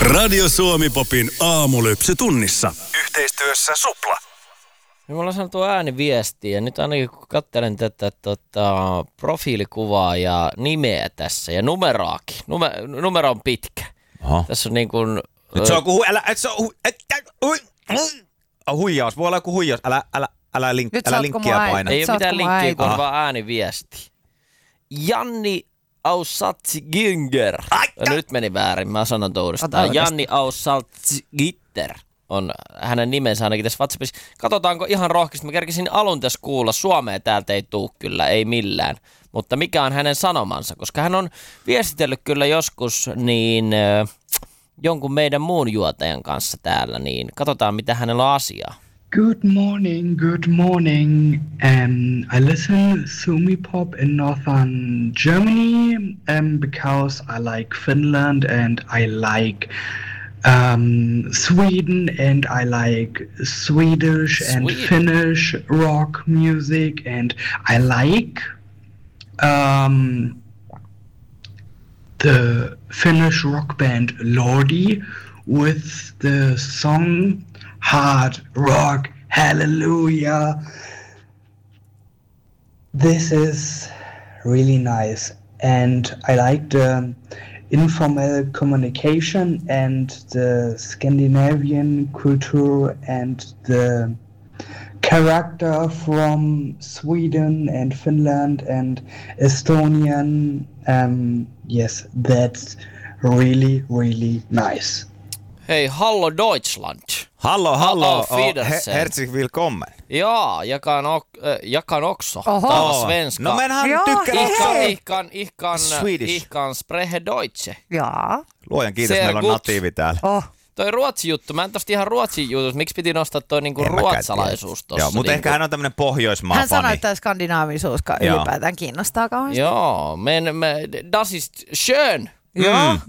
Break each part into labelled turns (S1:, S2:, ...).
S1: Radio Suomi Popin aamulypsy tunnissa. Yhteistyössä Supla.
S2: Me ollaan saatu ääniviestiä ja nyt ainakin kun katselen tätä profiilikuvaa ja nimeä tässä ja numeraakin. Numero on pitkä.
S3: Oho.
S2: Tässä on niin kuin...
S3: Nyt se on kuin huijaus. Voi olla joku huijaus. Älä linkkiä paina.
S2: Ei ole mitään linkkiä, kun vaan ääniviesti. Janni Ausaltziginger. Nyt meni väärin, mä sanon uudestaan. Janni Ausaltzigitter on hänen nimensä ainakin tässä WhatsAppissa. Katsotaanko ihan rohkeasti. Mä kerkisin alun tässä kuulla. Suomea täältä ei tuu kyllä, ei millään. Mutta mikä on hänen sanomansa? Koska hän on viestitellyt kyllä joskus niin jonkun meidän muun juotajan kanssa täällä. Niin katsotaan, mitä hänellä on asiaa.
S4: Good morning, good morning. I listen Suomi Pop in northern Germany because I like Finland and I like Sweden and I like Swedish and Finnish rock music and I like the Finnish rock band Lordi with the song Hard Rock Hallelujah. This is really nice and I like the informal communication and the Scandinavian culture and the character from Sweden and Finland and Estonian. Yes, that's really, really nice.
S2: Hei, hallo Deutschland.
S3: Hallo, herzlich willkommen.
S2: Ja, jag kan också tala svenska.
S3: No men han tykkää
S2: Ich kan spreche Deutsche.
S5: Jaa.
S3: Luojan kiitos, meillä on natiivi täällä.
S2: Toi Ruotsi-juttu, mä en tosta ihan Ruotsi-jutut, miksi piti nostaa toi niinku ruotsalaisuus tossa?
S3: Joo, mutta ehkä hän on tämmönen Pohjoismaa-fani.
S5: Hän sanoi, että skandinaavisuus ylipäätään kiinnostaa kauheasti.
S2: Joo, das ist schön.
S5: Ja.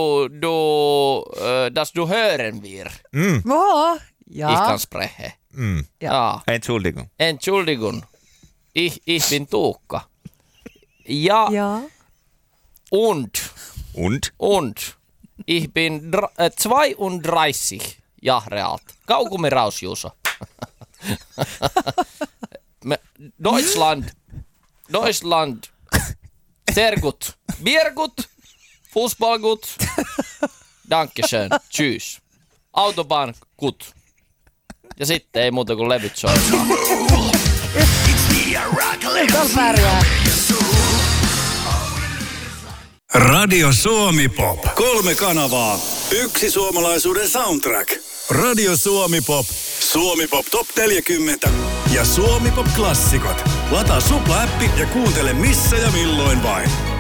S2: Das du hören wir.
S5: Ja.
S2: Ich kann sprechen. Ja. Entschuldigung. Ich bin Tuukka. Ja. Und. Ich bin 32 Jahre alt. Kaugummi-raus, Juuso. Deutschland. Sehr gut. Bier gut. Fußball gut. Dankeschön. Tschüss. Autobahn gut. Ja sitten ei muuta kuin levyt soimaan.
S1: Radio Suomi Pop. 3 kanavaa. 1 suomalaisuuden soundtrack. Radio Suomi Pop. Suomi Pop Top 40 ja Suomi Pop Klassikot. Lataa Supla-appi ja kuuntele missä ja milloin vain.